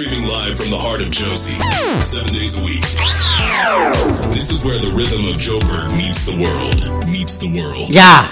Streaming live from the heart of Josie, 7 days a week. This is where the rhythm of Joburg meets the world. Meets the world. Yeah.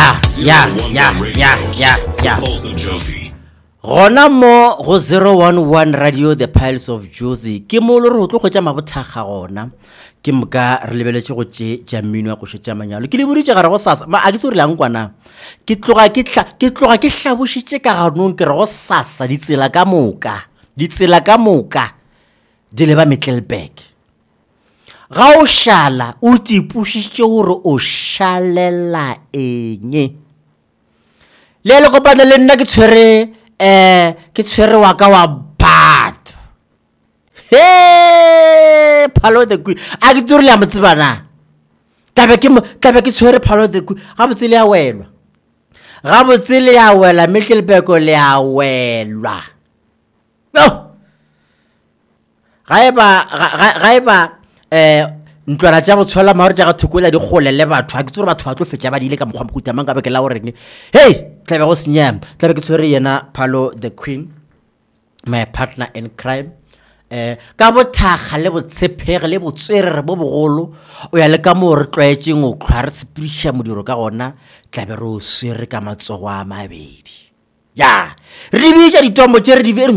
The Pulse of Josie. Gona mo go 011 Radio The Pulse of Josie. Ke mo le re tlo go tsa mabothaga gona. Ke mka re lebeletse go tja mmino go tja manyalo. Ke le boditse gare go sasa ma a ke se re lang kwana. Ke tloga ke hlabošitše ka ganong ke re go sasa ditsela ka moka. Ditsela ka moka di leba Middelburg. Ga o šala o tipušitše gore o šalela eng. Le kopana le nna ke tshwere wa ka wa bat. Hey, Phalo the Queen. A ke tsore le a motsebana. Tabe ke tshwere Phalo the Queen. Ga botse le a welwa. Ga botse le a wela Middelburg le a welwa. No. Ga eba ntwana tša go tshwela maore tša go thukola di gole le batho a ke tsore batho ba tlo fetša ba di ile ka mokgwa mokuta mang ka be ke la goreng hey tlabe go senyama tlabe ke tshwere yena Phalo the Queen, my partner in crime. Ka bothaga le botshepege le botswerere bo bogolo o ya le ka mo re tlwaetseng o tlhwa re sepiriša modiro ka gona tlabe re o swere ka matsogo a mabedi. Ya re bitša ditombo tše re di vere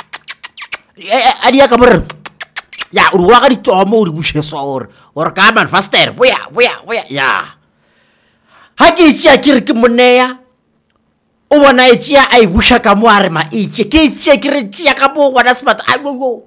a di ya ka more ya o wa ga ditomo o di bušeswa or ka man faster boya ya ha ke tšea ke re ke moneya o bona e tšea a e buša ka mo a re ma itše ke tšea ke re tšea ka mo gona sebata a go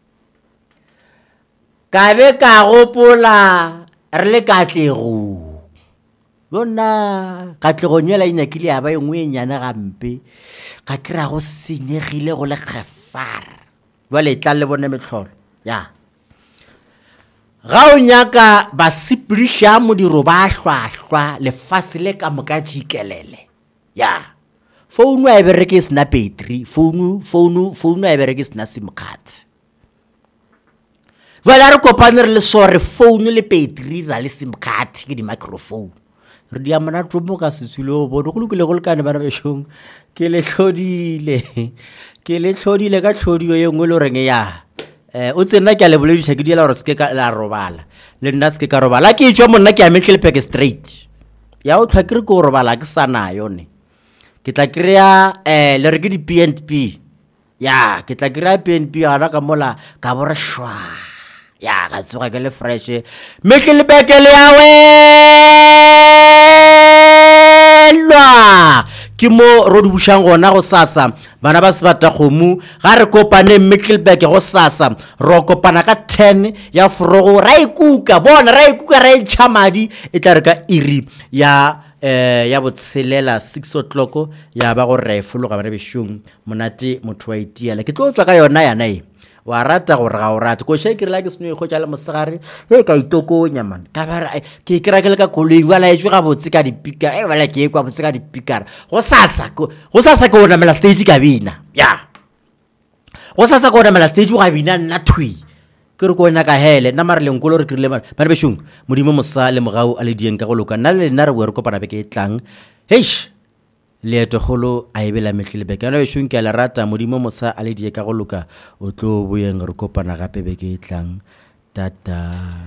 ka be ka gopola re le Katlego bona Katlego nyela ina ke le aba engwe nyana gampe ka kra go senyegile go le khafara jwale tla le bone metlholo ya ga o nyaka ba sipirisha modiro ba hlwahlwa le fasile ka moka jikelele ya phone e bereke sna battery phone e bereke sna sim card wala re kopane re le sore phone le battery ra le sim card ke di microphone re di amana tlomo ka setsule o bono go lokile go lekane bana bešong ke le tlhodile ka tlhodio ye ngwe le reng ya o tsena ke a le boledisa ke diela gore se ke la robala le nna se ke ka robala ke tšwa monna ke a Middelburg straight ya o tlhwa ke re ko robala ke sana yone ke tla krea le re ke di PNP ya ke tla krea PNP ana ka mola ka bora shwa ya ga tsoga ke le fresh Middelburg le ya welwa ke mo ro di bušang gona go sasa bana ba se bata gomu ga re kopane Middelburg go sasa ro kopana ka 10 ya frogo ra ikuka ra ntšhamadi e tla re ka iri ya botshelela 6 o'clock ya ba go re fologa bana bešong monate motho wa itiela ke tlo tswa ka yona yana wa rata gore ga o rata ko shake la ke seno go tšala mosegare he ka itokonya man ka ba ke kira ke le ka koloi wala e tšwa botse ka dipika wala ke kwa botse ka dipika go sasa ko ona mela stage ka bina ya go sasa ko ona mela stage ga bina nna thui ke re ko ona ka hele nna mare leng kolo re krile bana bešong modimo mosa le mogau a le dieng ka go loka nna le nna re bo re kopana be ke tlang heish leeto golo a ebela Middelburg ana bešong ke a le rata modimo mosa a le die ka go loka o tlo boyeng re kopana gape be ke tlang tata.